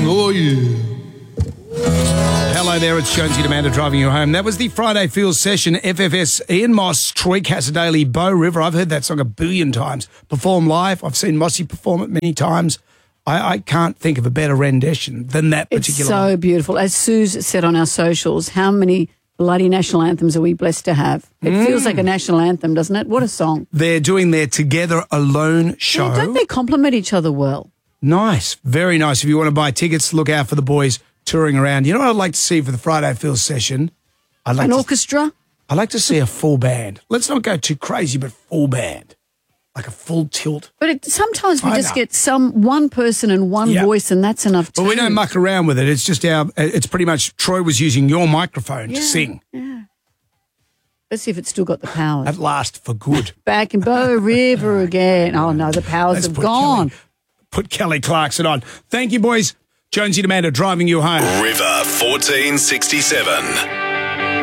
Oh, yeah. Hello there, it's Jonesy and Amanda driving you home. That was the Friday Feels session. FFS, Ian Moss, Troy Casadale, Bo River. I've heard that song a billion times. Perform live. I've seen Mossy perform it many times. I can't think of a better rendition than that particular It's so one. beautiful. As Suze said on our socials, how many bloody national anthems are we blessed to have? It feels like a national anthem, doesn't it? What a song. They're doing their Together Alone show. Yeah, don't they complement each other well? Nice. Very nice. If you want to buy tickets, look out for the boys touring around. You know what I'd like to see for the Friday Feels session? I'd Orchestra? I'd like to see a full band. Let's not go too crazy, but full band. Like a full tilt. But sometimes we I just know. get one person and one voice, and that's enough too. But we don't muck around with it. It's just it's pretty much Troy was using your microphone to sing. Yeah. Let's see if it's still got the powers. At last, for good. Back in Bow River again. Oh, no, the powers Let's have put gone. Put Kelly Clarkson on. Thank you, boys. Jonesy and Amanda driving you home. River 1467.